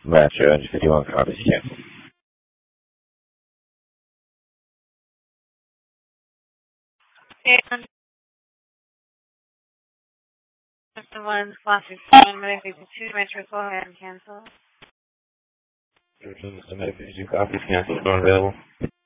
Master 151 copies canceled. And the one's classic 7 minutes 52 meters, go ahead and cancel. Submitted 52 copies canceled, not available.